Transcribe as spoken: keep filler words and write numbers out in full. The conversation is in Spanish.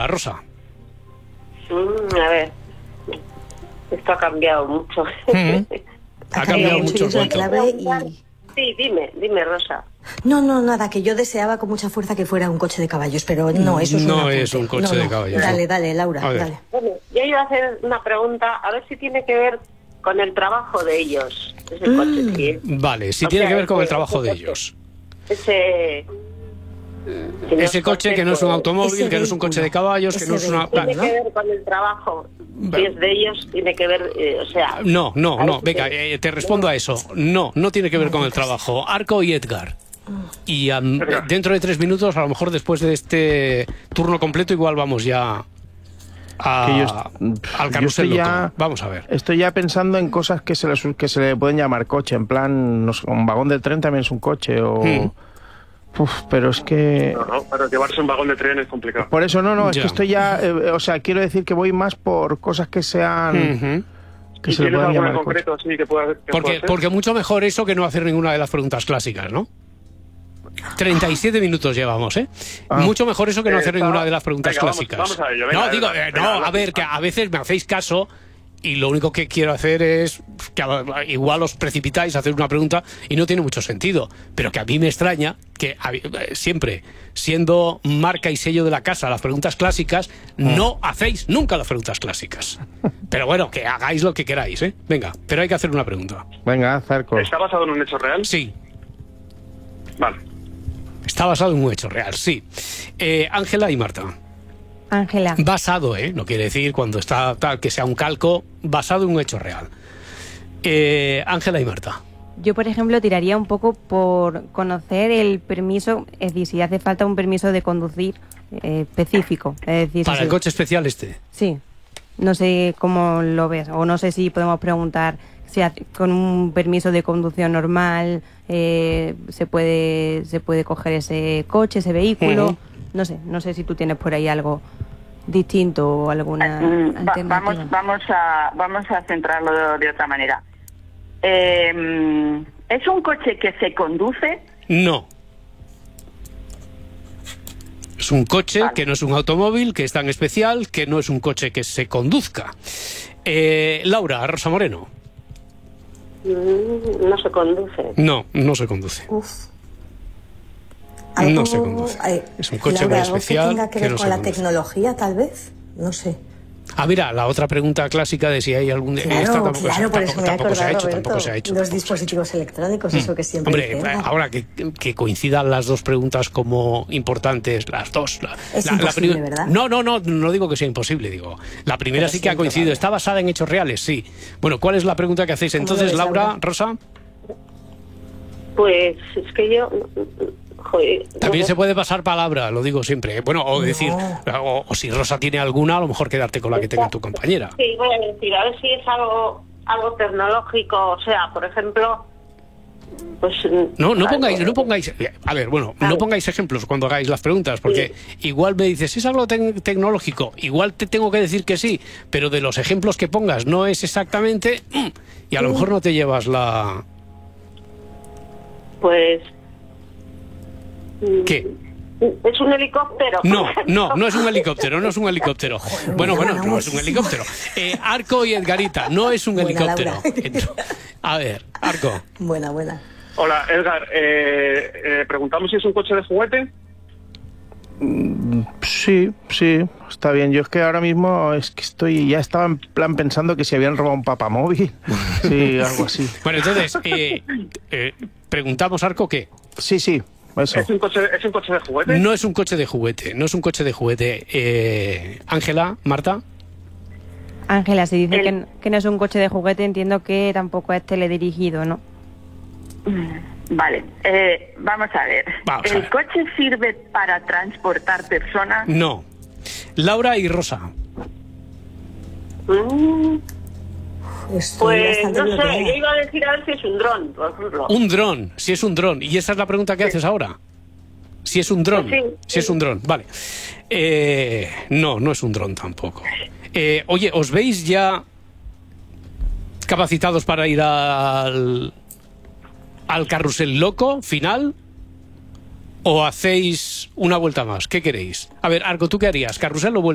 Laura, Rosa. Mm, a ver, esto ha cambiado mucho. Mm. Ha, ha cambiado mucho el cuento. Y... Sí, dime, dime, Rosa. No, no, nada, que yo deseaba con mucha fuerza que fuera un coche de caballos, pero no, eso es un No es un coche no, de no. caballos. Dale, dale, Laura, dale. Bueno, yo iba a hacer una pregunta, a ver si tiene que ver con el trabajo de ellos. Ese Mm. coche, sí. Vale, si O tiene sea, que ver con ese- el trabajo ese de coche. ellos. Ese... que no Ese es coche que no es un pues, automóvil, ese que no es un coche de vehículo, caballos, que ese no es una... vehículo. Tiene ¿no? que ver con el trabajo. Si es de ellos, tiene que ver, eh, o sea... No, no, a no, ver si venga, te- eh, te respondo a eso. No, no tiene que ver con el trabajo. Arco y Edgar. Y um, dentro de tres minutos, a lo mejor después de este turno completo, igual vamos ya a, Que yo est- al yo carrusel estoy loco. ya- Vamos a ver. Estoy ya pensando en cosas que se, le, que se le pueden llamar coche, en plan, no sé, un vagón del tren también es un coche, o... Hmm. Uf, pero es que... No, no, pero llevarse un vagón de tren es complicado. Por eso no, no, es Ya. que estoy ya... eh, o sea, quiero decir que voy más por cosas que sean... Ujú. que ¿Y se le tienes puedan alguna en llamar coche. concreto así que pueda, que pueda Porque, hacer? porque mucho mejor eso que no hacer ninguna de las preguntas clásicas, ¿no? treinta y siete minutos llevamos, ¿eh? Ah. Mucho mejor eso que no Eh, hacer está- ninguna de las preguntas venga, vamos- clásicas. vamos a ello, venga, no, digo, venga, eh, venga, no, venga. a ver, que a veces me hacéis caso y lo único que quiero hacer es que a- igual os precipitáis a hacer una pregunta y no tiene mucho sentido. Pero que a mí me extraña que a- eh, siempre, siendo marca y sello de la casa, las preguntas clásicas, no hacéis nunca las preguntas clásicas. Pero bueno, que hagáis lo que queráis, ¿eh? Venga, pero hay que hacer una pregunta. Venga, Zarco. ¿Está basado en un hecho real? Sí. Vale. Está basado en un hecho real, sí. Eh, Ángela y Marta. Ángela. Basado, ¿eh? No quiere decir cuando está tal que sea un calco, basado en un hecho real. Eh, Ángela y Marta. Yo, por ejemplo, tiraría un poco por conocer el permiso, es decir, si hace falta un permiso de conducir eh, específico. Es decir, Para si- el coche especial este. Sí. No sé cómo lo ves, o no sé si podemos preguntar si hace- con un permiso de conducción normal eh, se puede se puede coger ese coche, ese vehículo. Ujú. No sé, no sé si tú tienes por ahí algo distinto o alguna Mm, va- alternativa. vamos, vamos a vamos a centrarlo de, de otra manera. Eh, ¿Es un coche que se conduce? No. Es un coche Vale. que no es un automóvil, que es tan especial, que no es un coche que se conduzca. Eh, Laura, Rosa Moreno. Mm, no se conduce. No, no se conduce. Uf. No se conduce. eh, Es un coche Laura, muy algo especial que tenga que que ver no con se la conduce. tecnología, tal vez. No sé. Ah, mira, la otra pregunta clásica de si hay algún... Claro, esta tampoco, claro, por eso tampoco, me he tampoco se ha acordado, hecho, Roberto. tampoco se ha hecho. Los tampoco se ha hecho. dispositivos electrónicos, eso que siempre Hombre, dice, "Ah". ahora que, que coincidan las dos preguntas como importantes, las dos. La, Es la- la imposible, prim- ¿verdad? No, no, no, no digo que sea imposible, digo. La primera Pero sí sí que ha es coincidido. probable. ¿Está basada en hechos reales? Sí. Bueno, ¿cuál es la pregunta que hacéis ¿Cómo lo entonces, ves, Laura, Laura? Rosa? Pues es que yo... Joder, También no se sé. puede pasar palabra, lo digo siempre. Bueno, o decir, o, o si Rosa tiene alguna, a lo mejor quedarte con la que tenga tu compañera. Sí, voy a decir, a ver si es algo, algo tecnológico, o sea, por ejemplo, pues... No, no algo- pongáis, no pongáis, a ver, bueno, no pongáis ejemplos cuando hagáis las preguntas, porque igual me dices, ¿es algo tec- tecnológico? Igual te tengo que decir que sí, pero de los ejemplos que pongas no es exactamente, mm, y a lo mejor no te llevas la... Pues... ¿Qué? ¿Es un helicóptero? No, no, no es un helicóptero, no es un helicóptero. Bueno, bueno, no es un helicóptero. Eh, Arco y Edgarita, no es un Buena, helicóptero. Laura. A ver, Arco. Buena, buena. Hola, Edgar. Eh, eh, preguntamos si es un coche de juguete. Sí, sí, está bien. Yo es que ahora mismo es que estoy, ya estaba en plan pensando que si habían robado un papamóvil. Sí, algo así. Bueno, entonces, eh, eh, preguntamos, Arco, ¿qué? Sí, sí, eso. ¿Es un coche, es un coche de juguete? No es un coche de juguete, no es un coche de juguete. Eh, Ángela, Marta. Ángela, si dice El- que, n- que no es un coche de juguete, entiendo que tampoco es teledirigido, ¿no? Vale, eh, vamos a ver. Vamos a ¿El ver. coche sirve para transportar personas? No. Laura y Rosa. Mm, Estoy pues bastante no sé, bloqueada. yo iba a decir a ver si es un dron, por ejemplo. Un dron, si es un dron. Y esa es la pregunta que haces ahora. Si es un dron. Sí, Si sí. es un dron, vale. Eh, no, no es un dron tampoco. Eh, oye, ¿os veis ya capacitados para ir al, al carrusel loco final? ¿O hacéis una vuelta más? ¿Qué queréis? A ver, Arco, ¿tú qué harías? ¿Carrusel o vuelta?